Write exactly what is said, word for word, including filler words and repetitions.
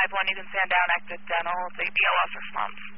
five one, you can send down active dental. It's a B L S response.